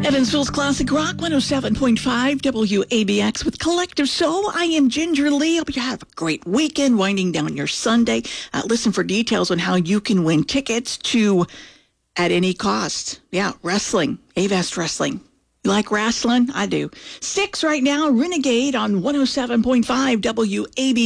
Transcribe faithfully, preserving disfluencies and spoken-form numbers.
Evansville's Classic Rock one oh seven point five W A B X with Collective Soul. I am Ginger Lee. Hope you have a great weekend winding down your Sunday. Uh, listen for details on how you can win tickets to At Any Cost. Yeah, wrestling, Avast Wrestling. You like wrestling? I do. Six right now, Renegade on one oh seven point five W A B X.